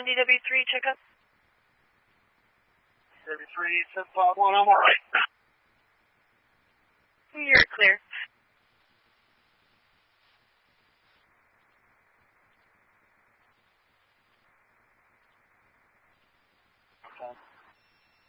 DW3, checkup. DW3, 751, I'm all right. You're clear.